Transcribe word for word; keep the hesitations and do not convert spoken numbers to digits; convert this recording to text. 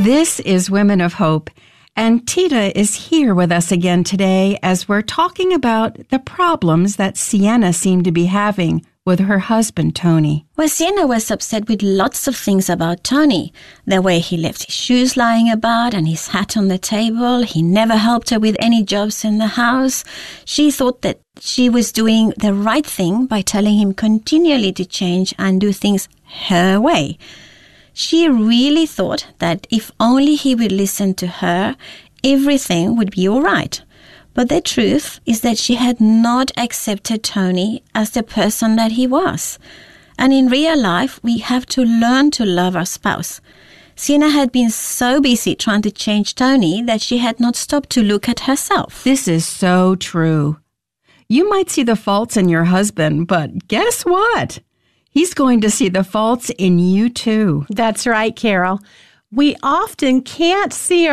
This is Women of Hope, and Tita is here with us again today as we're talking about the problems that Sienna seemed to be having with her husband, Tony. Well, Sienna was upset with lots of things about Tony. The way he left his shoes lying about and his hat on the table. He never helped her with any jobs in the house. She thought that she was doing the right thing by telling him continually to change and do things her way. She really thought that if only he would listen to her, everything would be all right. But the truth is that she had not accepted Tony as the person that he was. And in real life, we have to learn to love our spouse. Sienna had been so busy trying to change Tony that she had not stopped to look at herself. This is so true. You might see the faults in your husband, but guess what? He's going to see the faults in you too. That's right, Carol. We often can't see